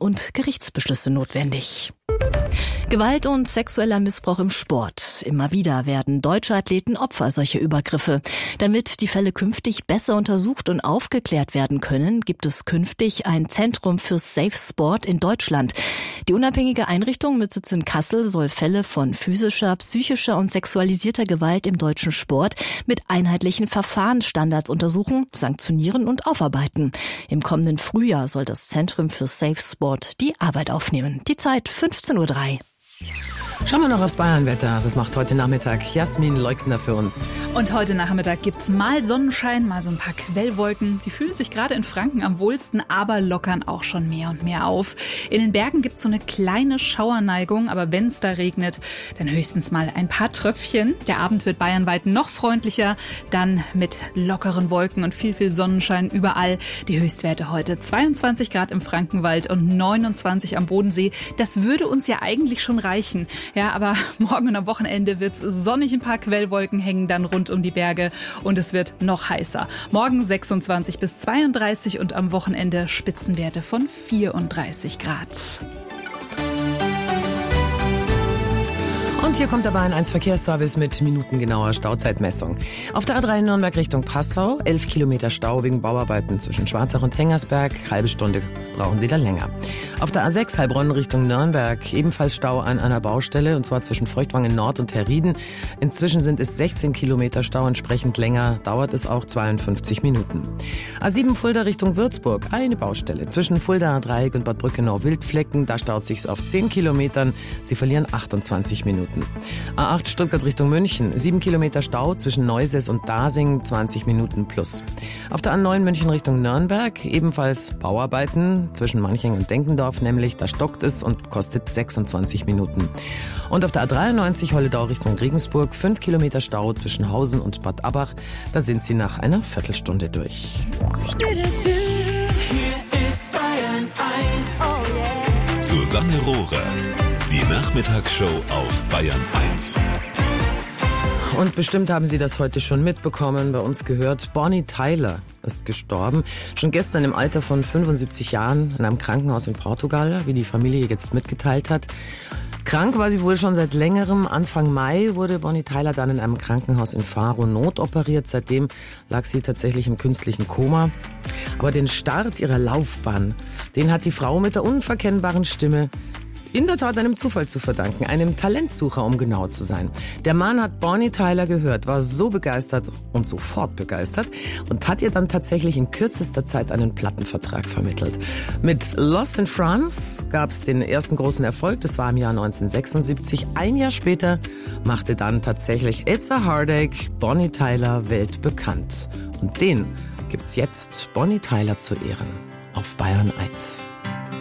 und Gerichtsbeschlüsse notwendig. Gewalt und sexueller Missbrauch im Sport. Immer wieder werden deutsche Athleten Opfer solcher Übergriffe. Damit die Fälle künftig besser untersucht und aufgeklärt werden können, gibt es künftig ein Zentrum für Safe Sport in Deutschland. Die unabhängige Einrichtung mit Sitz in Kassel soll Fälle von physischer, psychischer und sexualisierter Gewalt im deutschen Sport mit einheitlichen Verfahrensstandards untersuchen, sanktionieren und aufarbeiten. Im kommenden Frühjahr soll das Zentrum für Safe Sport die Arbeit aufnehmen. Die Zeit 15:03 Uhr. Schauen wir noch aufs Bayernwetter. Das macht heute Nachmittag Jasmin Leixner für uns. Und heute Nachmittag gibt's mal Sonnenschein, mal so ein paar Quellwolken. Die fühlen sich gerade in Franken am wohlsten, aber lockern auch schon mehr und mehr auf. In den Bergen gibt's so eine kleine Schauerneigung, aber wenn es da regnet, dann höchstens mal ein paar Tröpfchen. Der Abend wird bayernweit noch freundlicher, dann mit lockeren Wolken und viel Sonnenschein überall. Die Höchstwerte heute 22 Grad im Frankenwald und 29 am Bodensee. Das würde uns ja eigentlich schon reichen. Ja, aber morgen und am Wochenende wird's sonnig, ein paar Quellwolken hängen dann rund um die Berge und es wird noch heißer. Morgen 26 bis 32 und am Wochenende Spitzenwerte von 34 Grad. Und hier kommt der Bayern 1 Verkehrsservice mit minutengenauer Stauzeitmessung. Auf der A3 Nürnberg Richtung Passau, 11 Kilometer Stau wegen Bauarbeiten zwischen Schwarzach und Hengersberg. Halbe Stunde brauchen Sie da länger. Auf der A6 Heilbronn Richtung Nürnberg, ebenfalls Stau an einer Baustelle, und zwar zwischen Feuchtwangen Nord und Herrieden. Inzwischen sind es 16 Kilometer Stau, entsprechend länger dauert es auch 52 Minuten. A7 Fulda Richtung Würzburg, eine Baustelle. Zwischen Fulda Dreieck und Bad Brückenau-Wildflecken, da staut sich's auf 10 Kilometern. Sie verlieren 28 Minuten. A8 Stuttgart Richtung München, 7 Kilometer Stau zwischen Neuses und Dasing, 20 Minuten plus. Auf der A9 München Richtung Nürnberg, ebenfalls Bauarbeiten zwischen Manching und Denkendorf, nämlich da stockt es und kostet 26 Minuten. Und auf der A93 Holledau Richtung Regensburg, 5 Kilometer Stau zwischen Hausen und Bad Abbach, da sind Sie nach einer Viertelstunde durch. Hier ist Bayern 1. Susanne Rohrer. Die Nachmittagsshow auf Bayern 1. Und bestimmt haben Sie das heute schon mitbekommen, bei uns gehört. Bonnie Tyler ist gestorben. Schon gestern im Alter von 75 Jahren in einem Krankenhaus in Portugal, wie die Familie jetzt mitgeteilt hat. Krank war sie wohl schon seit längerem. Anfang Mai wurde Bonnie Tyler dann in einem Krankenhaus in Faro notoperiert. Seitdem lag sie tatsächlich im künstlichen Koma. Aber den Start ihrer Laufbahn, den hat die Frau mit der unverkennbaren Stimme in der Tat einem Zufall zu verdanken, einem Talentsucher, um genau zu sein. Der Mann hat Bonnie Tyler gehört, war so begeistert und sofort begeistert und hat ihr dann tatsächlich in kürzester Zeit einen Plattenvertrag vermittelt. Mit Lost in France gab es den ersten großen Erfolg, das war im Jahr 1976. Ein Jahr später machte dann tatsächlich It's a Heartache Bonnie Tyler weltbekannt. Und den gibt's jetzt Bonnie Tyler zu Ehren auf Bayern 1.